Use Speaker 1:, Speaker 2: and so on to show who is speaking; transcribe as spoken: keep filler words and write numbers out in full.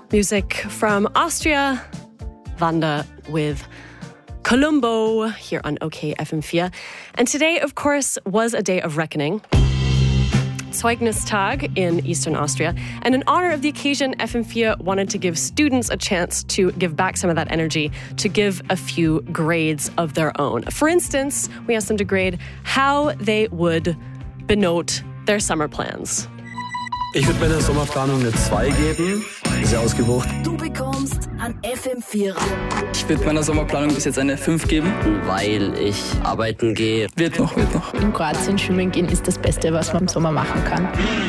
Speaker 1: Music from Austria, Wanda with Columbo here on O K F M four. And today, of course, was a day of reckoning. Zeugnistag in Eastern Austria. And in honor of the occasion, F M four wanted to give students a chance to give back some of that energy, to give a few grades of their own. For instance, we asked them to grade how they would benote their summer plans.
Speaker 2: Ich würde meiner Sommerplanung eine zwei geben. Sehr ausgewogen.
Speaker 3: Du bekommst an F M four.
Speaker 4: Ich würde meiner Sommerplanung bis jetzt eine fünf geben.
Speaker 5: Weil ich arbeiten gehe.
Speaker 4: Wird noch, wird noch.
Speaker 6: In Kroatien schwimmen gehen ist das Beste, was man im Sommer machen kann.